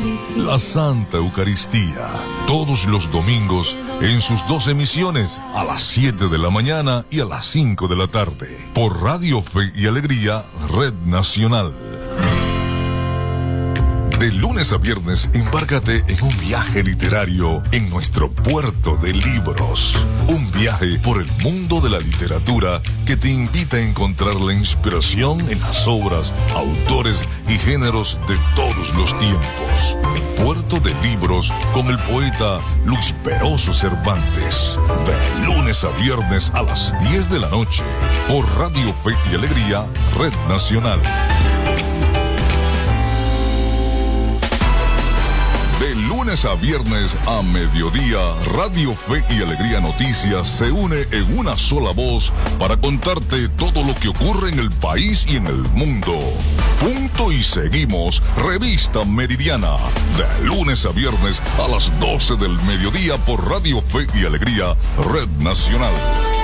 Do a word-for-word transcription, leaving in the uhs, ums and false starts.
La Santa Eucaristía, todos los domingos en sus dos emisiones, a las siete de la mañana y a las cinco de la tarde, por Radio Fe y Alegría, Red Nacional. De lunes a viernes, embárcate en un viaje literario en nuestro puerto de libros. Un viaje por el mundo de la literatura que te invita a encontrar la inspiración en las obras, autores y géneros de todos los tiempos. Puerto de Libros con el poeta Luis Peroso Cervantes. De lunes a viernes a las diez de la noche, por Radio Fe y Alegría, Red Nacional. De lunes a viernes a mediodía, Radio Fe y Alegría Noticias se une en una sola voz para contarte todo lo que ocurre en el país y en el mundo. Punto y seguimos, Revista Meridiana. De lunes a viernes a las doce del mediodía por Radio Fe y Alegría, Red Nacional.